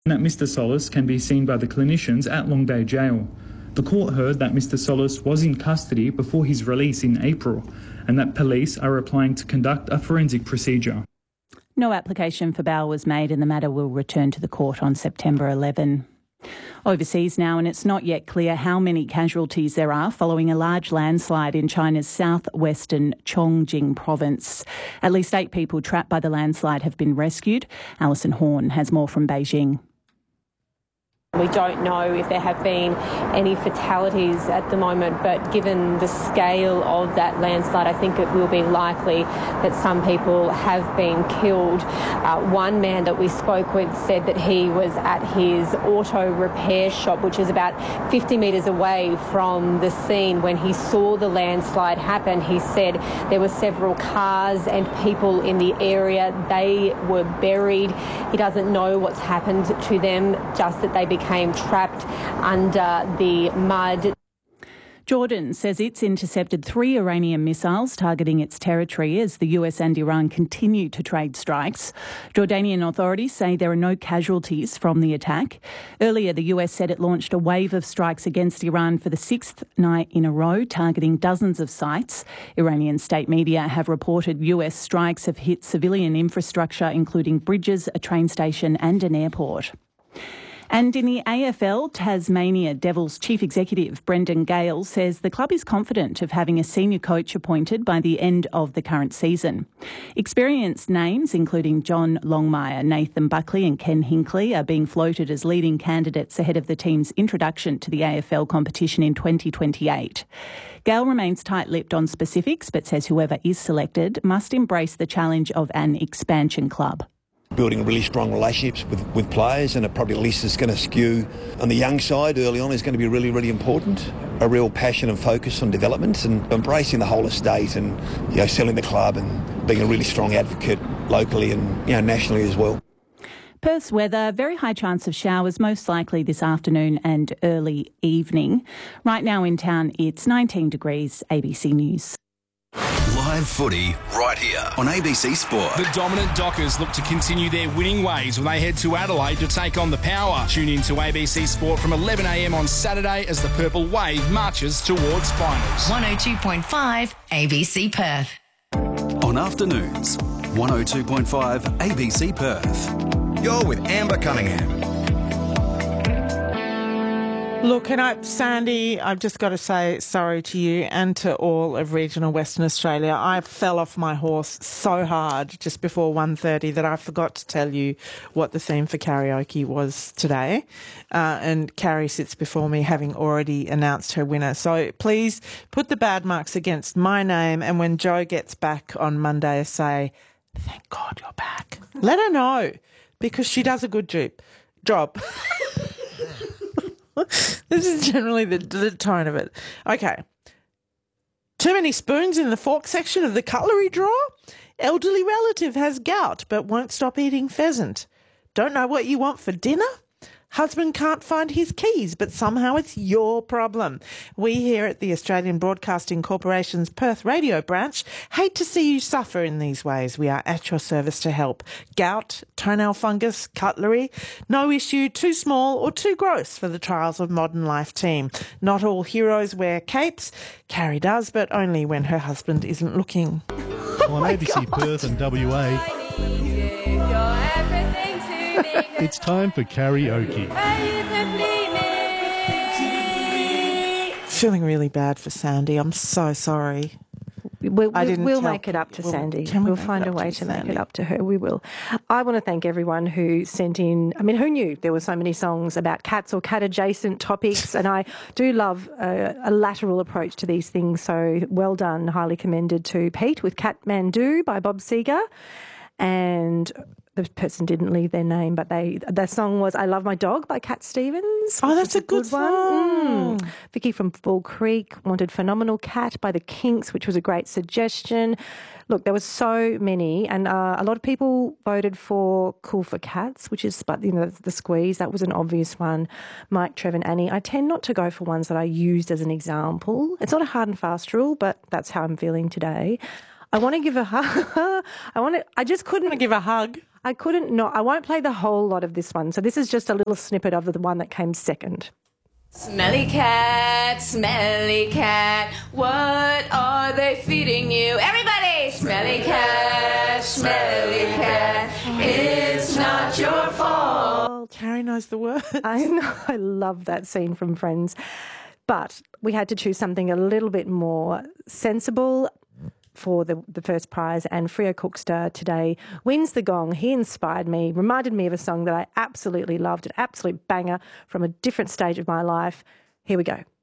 that Mr Solis can be seen by the clinicians at Long Bay Jail. The court heard that Mr Solis was in custody before his release in April and that police are applying to conduct a forensic procedure. No application for bail was made and the matter will return to the court on September 11. Overseas now, and it's not yet clear how many casualties there are following a large landslide in China's southwestern Chongqing province. At least 8 people trapped by the landslide have been rescued. Alison Horn has more from Beijing. We don't know if there have been any fatalities at the moment, but given the scale of that landslide, I think it will be likely that some people have been killed. One man that we spoke with said that he was at his auto repair shop, which is about 50 metres away from the scene when he saw the landslide happen. He said there were several cars and people in the area. They were buried. He doesn't know what's happened to them, just that they became trapped under the mud. Jordan says it's intercepted 3 Iranian missiles targeting its territory as the US and Iran continue to trade strikes. Jordanian authorities say there are no casualties from the attack. Earlier, the US said it launched a wave of strikes against Iran for the 6th night in a row, targeting dozens of sites. Iranian state media have reported US strikes have hit civilian infrastructure, including bridges, a train station and an airport. And in the AFL, Tasmania Devils chief executive Brendan Gale says the club is confident of having a senior coach appointed by the end of the current season. Experienced names, including John Longmire, Nathan Buckley and Ken Hinkley, are being floated as leading candidates ahead of the team's introduction to the AFL competition in 2028. Gale remains tight-lipped on specifics, but says whoever is selected must embrace the challenge of an expansion club. Building really strong relationships with players, and it probably at least is going to skew on the young side early on is going to be really, really important. A real passion and focus on development and embracing the whole estate and, selling the club and being a really strong advocate locally and, nationally as well. Perth's weather, very high chance of showers, most likely this afternoon and early evening. Right now in town, it's 19 degrees. ABC News. Live footy right here on ABC Sport. The dominant Dockers look to continue their winning ways when they head to Adelaide to take on the Power. Tune in to ABC Sport from 11 a.m. on Saturday as the Purple Wave marches towards finals. 102.5 ABC Perth. On afternoons, 102.5 ABC Perth. You're with Amber Cunningham. Look, Sandy, I've just got to say sorry to you and to all of regional Western Australia. I fell off my horse so hard just before 1:30 that I forgot to tell you what the theme for karaoke was today. And Carrie sits before me having already announced her winner. So please put the bad marks against my name, and when Jo gets back on Monday, say, thank God you're back. Let her know, because she does a good job. This is generally the tone of it. Okay. Too many spoons in the fork section of the cutlery drawer? Elderly relative has gout but won't stop eating pheasant. Don't know what you want for dinner? Husband can't find his keys, but somehow it's your problem. We here at the Australian Broadcasting Corporation's Perth radio branch hate to see you suffer in these ways. We are at your service to help. Gout, toenail fungus, cutlery, no issue, too small or too gross for the Trials of Modern Life team. Not all heroes wear capes. Carrie does, but only when her husband isn't looking. On ABC Perth and WA, it's time for karaoke. Feeling really bad for Sandy. I'm so sorry. We'll make it up to Sandy. We'll find a way to make it up to her. We will. I want to thank everyone who sent in. I mean, who knew there were so many songs about cats or cat-adjacent topics? And I do love a lateral approach to these things. So well done, highly commended to Pete with Kathmandu by Bob Seger. And the person didn't leave their name, but the song was I Love My Dog by Cat Stevens. Oh, that's a good one. Vicky from Bull Creek wanted Phenomenal Cat by the Kinks, which was a great suggestion. Look, there were so many, and a lot of people voted for Cool for Cats, which is, but the Squeeze, that was an obvious one. Mike, Trev and Annie. I tend not to go for ones that I used as an example. It's not a hard and fast rule, but that's how I'm feeling today. I want to give a hug. I just couldn't give a hug. I won't play the whole lot of this one. So this is just a little snippet of the one that came second. Smelly cat, what are they feeding you? Everybody! Smelly cat, it's not your fault. Carrie knows the word. I know, I love that scene from Friends. But we had to choose something a little bit more sensible for the first prize, and Freo Cookster today wins the gong. He inspired me, reminded me of a song that I absolutely loved, an absolute banger from a different stage of my life. Here we go.